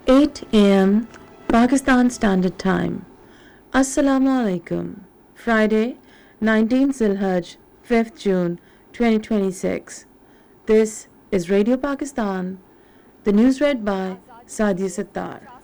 8 a.m. Pakistan Standard Time. Assalamu alaikum. Friday, 19th Zilhaj, 5th June 2026. This is Radio Pakistan. The news read by Sadia Sattar.